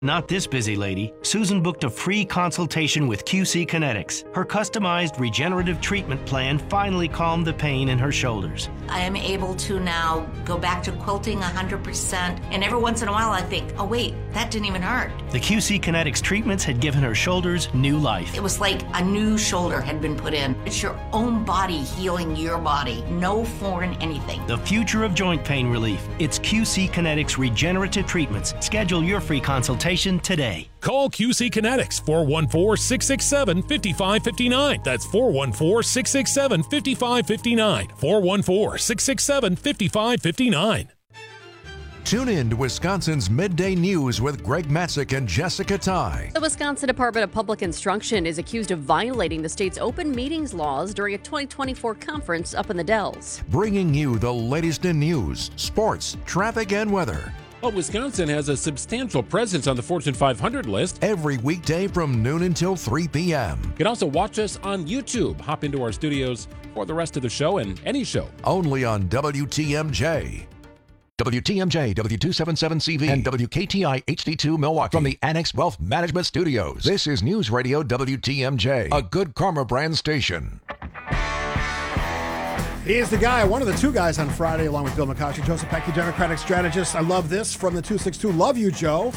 Not this busy lady. Susan booked a free consultation with QC Kinetics. Her customized regenerative treatment plan finally calmed the pain in her shoulders. I am able to now go back to quilting 100%. And every once in a while I think, oh wait, that didn't even hurt. The QC Kinetics treatments had given her shoulders new life. It was like a new shoulder had been put in. It's your own body healing your body. No foreign anything. The future of joint pain relief. It's QC Kinetics regenerative treatments. Schedule your free consultation today. Call QC Kinetics 414-667-5559. That's 414-667-5559. 414-667-5559. Tune in to Wisconsin's Midday News with Greg Matzik and Jessica Ty. The Wisconsin Department of Public Instruction is accused of violating the state's open meetings laws during a 2024 conference up in the Dells. Bringing you the latest in news, sports, traffic, and weather. Well, Wisconsin has a substantial presence on the Fortune 500 list. Every weekday from noon until 3 p.m. You can also watch us on YouTube. Hop into our studios for the rest of the show and any show. Only on WTMJ. WTMJ, W277CV, and WKTI HD2 Milwaukee. From the Annex Wealth Management Studios. This is News Radio WTMJ, a Good Karma brand station. He is the guy, one of the two guys on Friday, along with Bill McCoshy, Joseph Pecky, Democratic strategist. I love this from the 262. Love you, Joe.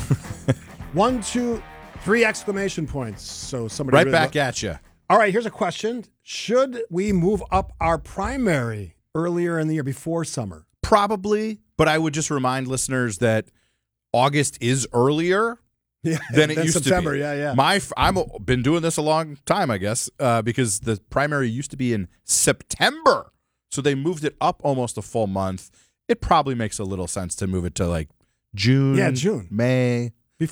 1, 2, 3 exclamation points. So somebody right really back at you. All right, here's a question. Should we move up our primary earlier in the year before summer? Probably, but I would just remind listeners that August is earlier than it used September, to be. Yeah. I've been doing this a long time, I guess, because the primary used to be in September. So they moved it up almost a full month. It probably makes a little sense to move it to like June. Yeah, June. May.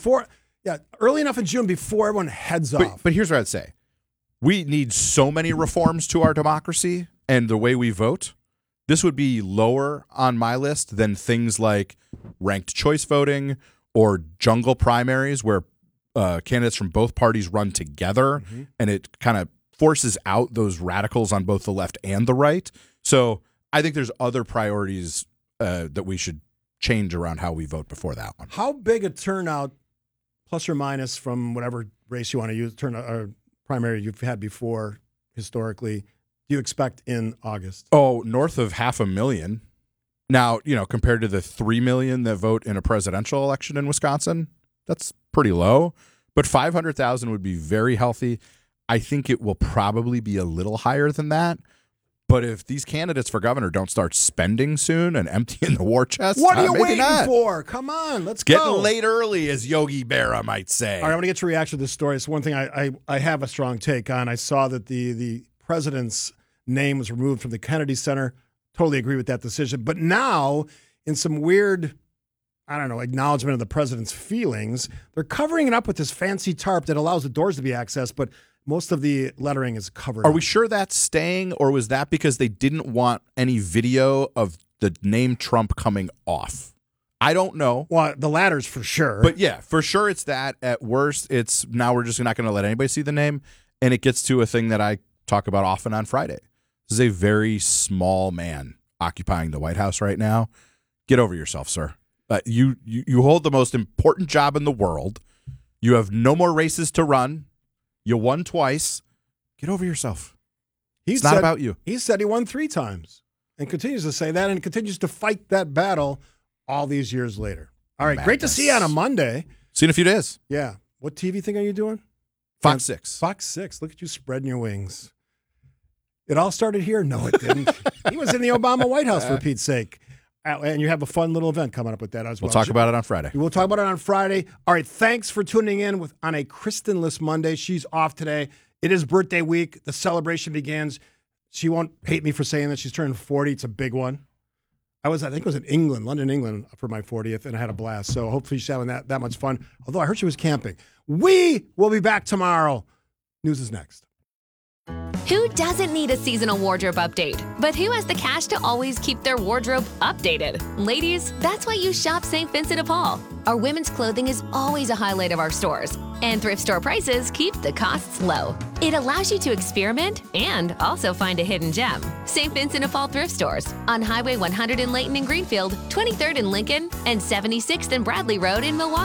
Early enough in June before everyone heads off. But here's what I'd say. We need so many reforms to our democracy and the way we vote. This would be lower on my list than things like ranked choice voting or jungle primaries where candidates from both parties run together, and it kind of forces out those radicals on both the left and the right. So I think there's other priorities that we should change around how we vote before that one. How big a turnout, plus or minus from whatever race you want to use, primary you've had before historically, do you expect in August? Oh, north of 500,000. Now, compared to the 3 million that vote in a presidential election in Wisconsin, that's pretty low. But 500,000 would be very healthy. I think it will probably be a little higher than that. But if these candidates for governor don't start spending soon and emptying the war chest, what are you waiting not. for? Come on, let's go. Getting late early, as Yogi Berra might say. All right, I want to get your reaction to this story. It's one thing I have a strong take on. I saw that the president's name was removed from the Kennedy Center. Totally agree with that decision. But now, in some weird, acknowledgement of the president's feelings, they're covering it up with this fancy tarp that allows the doors to be accessed, but most of the lettering is covered. Are we sure that's staying, or was that because they didn't want any video of the name Trump coming off? I don't know. Well, the latter's for sure. But yeah, for sure it's that. At worst, it's now we're just not going to let anybody see the name. And it gets to a thing that I talk about often on Friday. This is a very small man occupying the White House right now. Get over yourself, sir. You hold the most important job in the world. You have no more races to run. You won twice. Get over yourself. It's not about you. He said he won 3 times and continues to say that and continues to fight that battle all these years later. All right, Great to see you on a Monday. See you in a few days. Yeah. What TV thing are you doing? Fox 6. Fox 6. Look at you spreading your wings. It all started here? No, it didn't. He was in the Obama White House, for Pete's sake. And you have a fun little event coming up with that as well. We'll talk about it on Friday. We'll talk about it on Friday. All right, thanks for tuning in on a Kristenless Monday. She's off today. It is birthday week. The celebration begins. She won't hate me for saying that. She's turning 40. It's a big one. I think it was in England, London, England, for my 40th, and I had a blast. So hopefully she's having that much fun. Although I heard she was camping. We will be back tomorrow. News is next. Who doesn't need a seasonal wardrobe update? But who has the cash to always keep their wardrobe updated? Ladies, that's why you shop St. Vincent de Paul. Our women's clothing is always a highlight of our stores, and thrift store prices keep the costs low. It allows you to experiment and also find a hidden gem. St. Vincent de Paul thrift stores on Highway 100 in Layton and Greenfield, 23rd in Lincoln, and 76th and Bradley Road in Milwaukee.